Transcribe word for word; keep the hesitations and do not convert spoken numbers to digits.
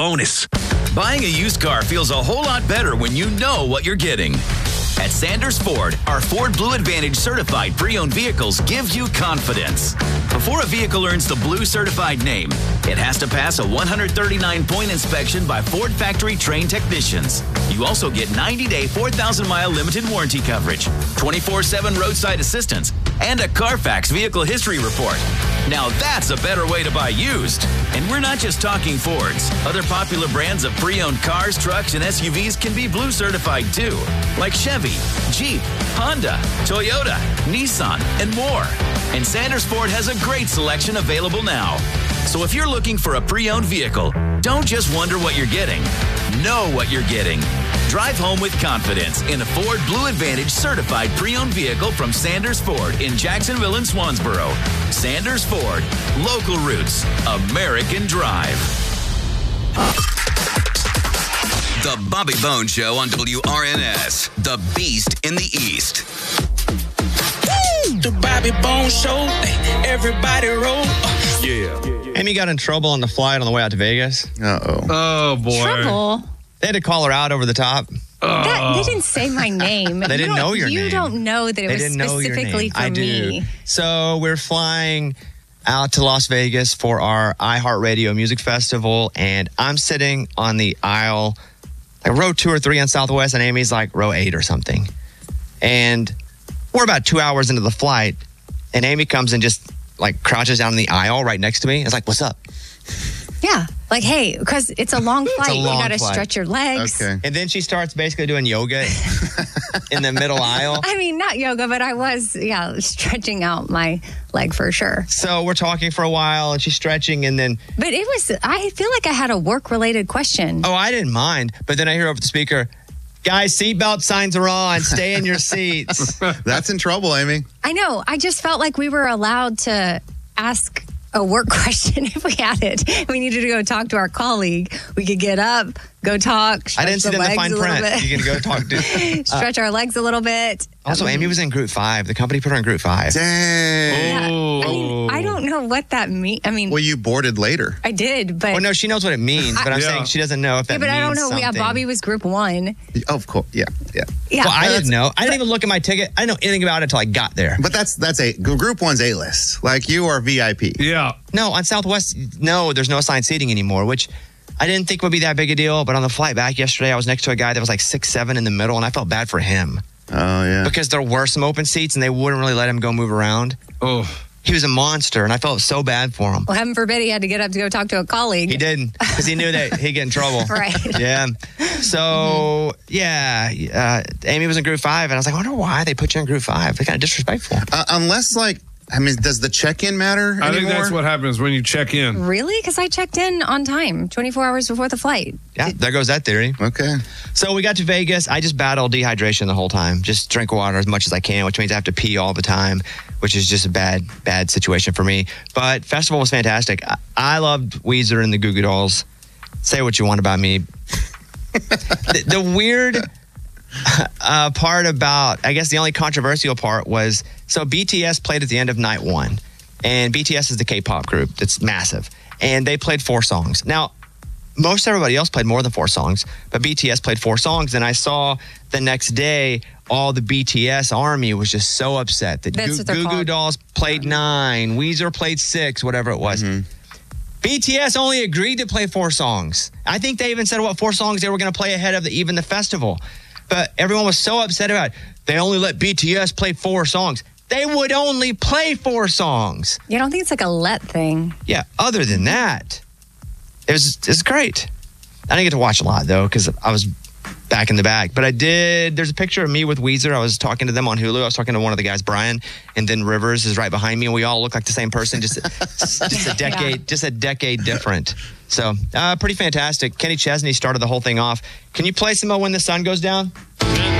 Bonus. Buying a used car feels a whole lot better when you know what you're getting. At Sanders Ford, our Ford Blue Advantage certified pre-owned vehicles give you confidence. Before a vehicle earns the Blue certified name, it has to pass a one hundred thirty-nine point inspection by Ford factory trained technicians. You also get ninety day, four thousand mile limited warranty coverage, twenty-four seven roadside assistance, and a Carfax vehicle history report. Now that's a better way to buy used. And we're not just talking Fords. Other popular brands of pre-owned cars, trucks, and S U Vs can be Blue certified too, like Chevy, Jeep, Honda, Toyota, Nissan, and more. And Sanders Ford has a great selection available now. So if you're looking for a pre-owned vehicle, don't just wonder what you're getting. Know what you're getting. Drive home with confidence in a Ford Blue Advantage certified pre-owned vehicle from Sanders Ford in Jacksonville and Swansboro. Sanders Ford, local roots, American drive. The Bobby Bone Show on W R N S, the Beast in the East. The Bobby Bone Show, everybody roll. Yeah. Amy got in trouble on the flight on the way out to Vegas. Uh-oh. Oh, boy. Trouble? They had to call her out over the top. That, they didn't say my name. They didn't know your you name. You don't know that it they was didn't know your specifically name. for I do. me. So we're flying out to Las Vegas for our iHeartRadio Music Festival, and I'm sitting on the aisle, like row two or three on Southwest, and Amy's like row eight or something. And we're about two hours into the flight, and Amy comes and just like crouches down in the aisle right next to me. It's like, what's up? Yeah. Like, hey, because it's a long flight. a long you got to flight. stretch your legs. Okay. And then she starts basically doing yoga in the middle aisle. I mean, not yoga, but I was, yeah, stretching out my leg for sure. So we're talking for a while, and she's stretching, and then... But it was, I feel like I had a work-related question. Oh, I didn't mind. But then I hear over the speaker, guys, seatbelt signs are on. Stay in your seats. That's in trouble, Amy. I know. I just felt like we were allowed to ask a work question if we had it. We needed to go talk to our colleague. We could get up, go talk. I didn't see the them in the fine print. Bit. You can go talk to... stretch uh, our legs a little bit. Also, Amy was in group five. The company put her in group five. Dang. Yeah. I mean, I don't know what that means. I mean... Well, you boarded later. I did, but... Well, no, she knows what it means, but I'm yeah. saying she doesn't know if that Yeah, but means I don't know. something. Yeah, Bobby was group one. Oh, of course. Yeah, yeah. Yeah. Well, I That's- didn't know. I didn't even look at my ticket. I didn't know anything about it until I got there. But that's that's a group one's A-list. Like you are V I P. Yeah. No, on Southwest, no, there's no assigned seating anymore, which I didn't think would be that big a deal. But on the flight back yesterday, I was next to a guy that was like six seven in the middle, and I felt bad for him. Oh, yeah. Because there were some open seats, and they wouldn't really let him go move around. Oh. He was a monster, and I felt so bad for him. Well, heaven forbid he had to get up to go talk to a colleague. He didn't, because he knew that he'd get in trouble. Right. Yeah. So, yeah, uh, Amy was in group five, and I was like, I wonder why they put you in group five. They're kind of disrespectful. Uh, unless, like, I mean, does the check-in matter I anymore? think that's what happens when you check in. Really? Because I checked in on time, twenty-four hours before the flight. Yeah, there goes that theory. Okay. So we got to Vegas. I just battled dehydration the whole time. Just drink water as much as I can, which means I have to pee all the time, which is just a bad, bad situation for me. But festival was fantastic. I, I loved Weezer and the Goo Goo Dolls. Say what you want about me. the, the weird uh, part about, I guess the only controversial part was, so B T S played at the end of night one. And B T S is the K-pop group that's massive. And they played four songs. Now, most everybody else played more than four songs, but B T S played four songs. And I saw the next day, all the B T S army was just so upset that That's Goo what they're Goo Goo called. Dolls played nine, Weezer played six, whatever it was. Mm-hmm. B T S only agreed to play four songs. I think they even said what four songs they were going to play ahead of the, even the festival. But everyone was so upset about it. They only let B T S play four songs. They would only play four songs. You don't think it's like a let thing? Yeah, other than that, it was, it was great. I didn't get to watch a lot, though, because I was back in the back. But I did. There's a picture of me with Weezer. I was talking to them on Hulu. I was talking to one of the guys, Brian, and then Rivers is right behind me, and we all look like the same person, just, just a decade, Yeah. just a decade different. So, uh, pretty fantastic. Kenny Chesney started the whole thing off. Can you play some of When the Sun Goes Down?